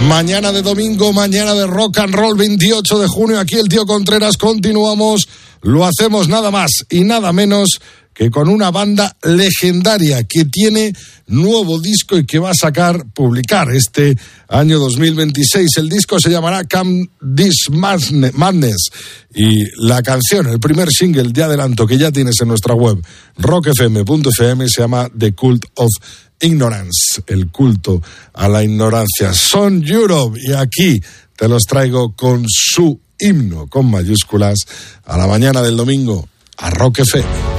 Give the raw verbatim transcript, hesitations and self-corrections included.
Mañana de domingo, mañana de rock and roll, veintiocho de junio, aquí el tío Contreras, continuamos, lo hacemos nada más y nada menos que con una banda legendaria que tiene nuevo disco y que va a sacar, publicar este año dos mil veintiséis. El disco se llamará Come This Madness y la canción, el primer single de adelanto que ya tienes en nuestra web, rock f m punto f m, se llama The Cult of Ignorance, el culto a la ignorancia. Son Europe y aquí te los traigo con su himno, con mayúsculas, a la mañana del domingo, a Rock F M.